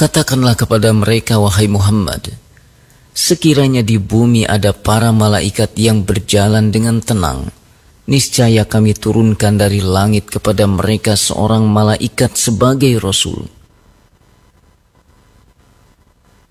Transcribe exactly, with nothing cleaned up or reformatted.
Katakanlah kepada mereka, wahai Muhammad, sekiranya di bumi ada para malaikat yang berjalan dengan tenang, niscaya kami turunkan dari langit kepada mereka seorang malaikat sebagai Rasul.